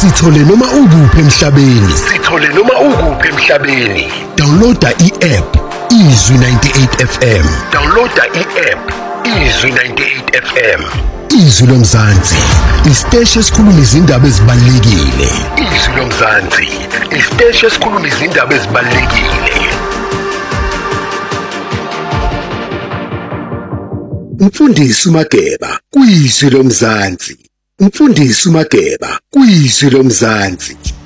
Sithole noma ukuphi emhlabeni. Downloada i-app Izwi 98 FM. Izwi lomzansi, isiteshi esikhuluma izindaba ezibalulekile. Mfundisi Mageba kuyizwi lomzansi.